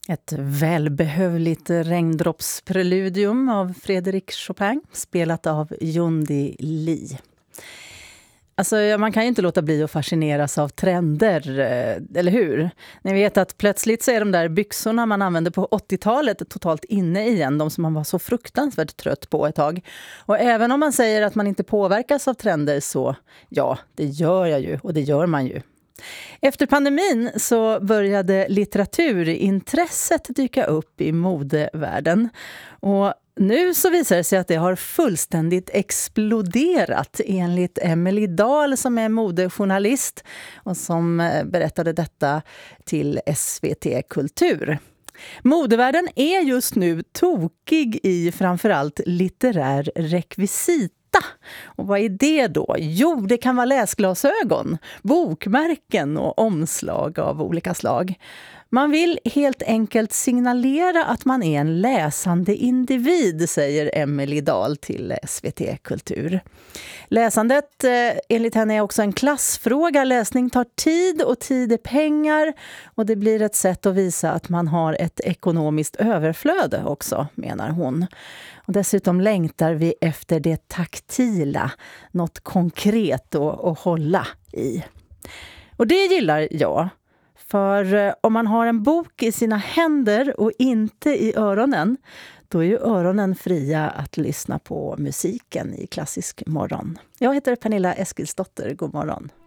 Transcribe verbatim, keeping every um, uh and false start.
Ett välbehövligt regndroppspreludium av Frédéric Chopin, spelat av Yundi Lee. Alltså, ja, man kan ju inte låta bli att fascineras av trender, eller hur? Ni vet att plötsligt så är de där byxorna man använde på åttiotalet totalt inne igen, de som man var så fruktansvärt trött på ett tag. Och även om man säger att man inte påverkas av trender så, ja, det gör jag ju och det gör man ju. Efter pandemin så började litteraturintresset dyka upp i modevärlden. Och nu så visar det sig att det har fullständigt exploderat enligt Emelie Dahl som är modejournalist och som berättade detta till S V T Kultur. Modevärlden är just nu tokig i framförallt litterär rekvisita. Och vad är det då? Jo, det kan vara läsglasögon, bokmärken och omslag av olika slag. Man vill helt enkelt signalera att man är en läsande individ, säger Emelie Dahl till S V T Kultur. Läsandet eh, enligt henne är också en klassfråga. Läsning tar tid och tid är pengar och det blir ett sätt att visa att man har ett ekonomiskt överflöd också, menar hon. Och dessutom längtar vi efter det taktila, något konkret att, att hålla i. Och det gillar jag. För om man har en bok i sina händer och inte i öronen, då är ju öronen fria att lyssna på musiken i klassisk morgon. Jag heter Pernilla Eskilsdotter, god morgon.